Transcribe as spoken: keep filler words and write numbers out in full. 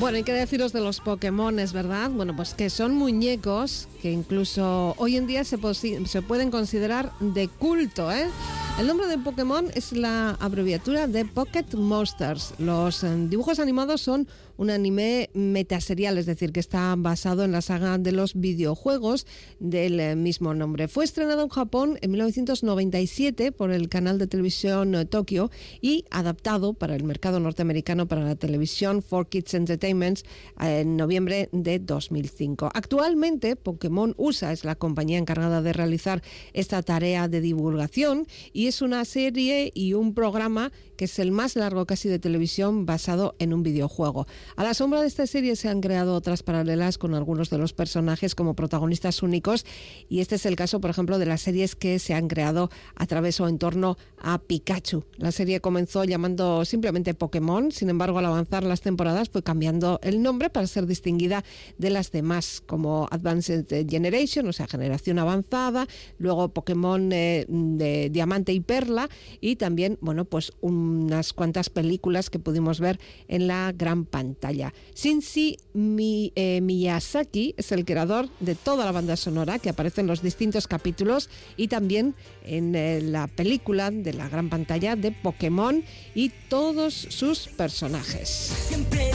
Bueno, hay que deciros de los Pokémon, es verdad. Bueno, pues que son muñecos que incluso hoy en día se, se pueden considerar de culto, ¿eh? El nombre de Pokémon es la abreviatura de Pocket Monsters. Los eh, dibujos animados son un anime metaserial, es decir, que está basado en la saga de los videojuegos del eh, mismo nombre. Fue estrenado en Japón en mil novecientos noventa y siete por el canal de televisión eh, Tokyo y adaptado para el mercado norteamericano para la televisión four Kids Entertainment eh, en noviembre de dos mil cinco. Actualmente, Pokémon U S A es la compañía encargada de realizar esta tarea de divulgación y es una serie y un programa que es el más largo casi de televisión basado en un videojuego. A la sombra de esta serie se han creado otras paralelas con algunos de los personajes como protagonistas únicos y este es el caso, por ejemplo, de las series que se han creado a través o en torno a Pikachu. La serie comenzó llamando simplemente Pokémon, sin embargo, al avanzar las temporadas fue cambiando el nombre para ser distinguida de las demás, como Advanced Generation, o sea, generación avanzada, luego Pokémon eh, de Diamante y Perla y también, bueno, pues unas cuantas películas que pudimos ver en la gran pantalla. Shinji Mi, eh, Miyazaki es el creador de toda la banda sonora que aparece en los distintos capítulos y también en eh, la película de la gran pantalla de Pokémon y todos sus personajes.